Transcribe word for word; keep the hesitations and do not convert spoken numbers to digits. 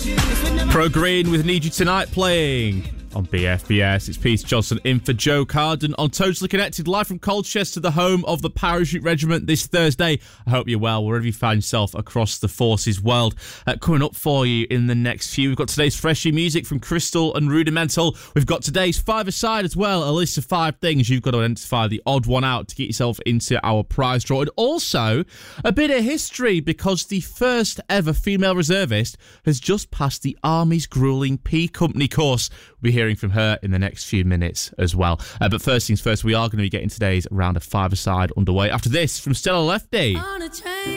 Pro Green with Need You Tonight playing on B F B S. It's Peter Johnson in for Joe Carden on Totally Connected, live from Colchester, the home of the Parachute Regiment, this Thursday. I hope you're well, wherever you find yourself across the forces world. Uh, coming up for you in the next few, we've got today's freshie music from Crystal and Rudimental. We've got today's five-a-side as well, a list of five things you've got to identify the odd one out to get yourself into our prize draw. And also, a bit of history, because the first ever female reservist has just passed the Army's gruelling P Company course. We'll be hearing from her in the next few minutes as well. Uh, but first things first, we are going to be getting today's round of five-a-side underway. After this, from Stella Lefty.